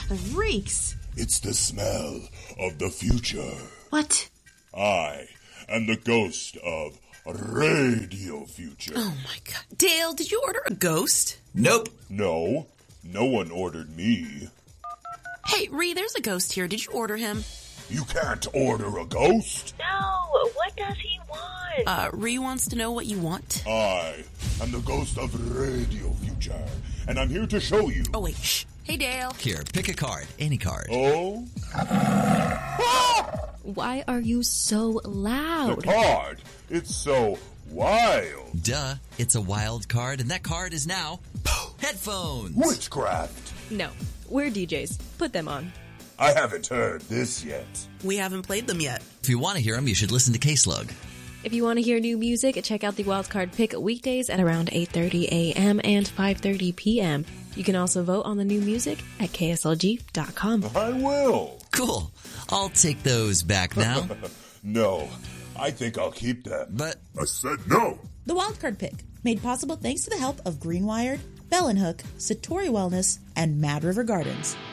reeks. It's the smell of the future. What? I am the ghost of Radio Future. Oh my god. Dale, did you order a ghost? Nope. No one ordered me. Hey, Ree, there's a ghost here. Did you order him? You can't order a ghost. No, what does he want? Ree wants to know what you want. I am the ghost of Radio Future, and I'm here to show you. Oh, wait, shh. Hey, Dale. Here, pick a card. Any card. Oh? Why are you so loud? The card. It's so wild. Duh. It's a wild card, and that card is now headphones. Witchcraft. No, we're DJs. Put them on. I haven't heard this yet. We haven't played them yet. If you want to hear them, you should listen to K-Slug. If you want to hear new music, check out the Wildcard Pick weekdays at around 8:30 a.m. and 5:30 p.m. You can also vote on the new music at kslg.com. I will. Cool. I'll take those back now. No, I think I'll keep them. But I said no. The Wildcard Pick, made possible thanks to the help of Greenwired, Bell & Hook, Satori Wellness, and Mad River Gardens.